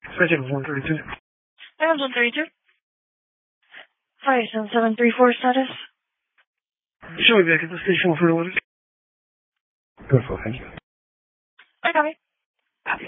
Schedule 132. Items 132. Fire 7734 status. Show me back at the station for orders. Beautiful, thank you. I copy.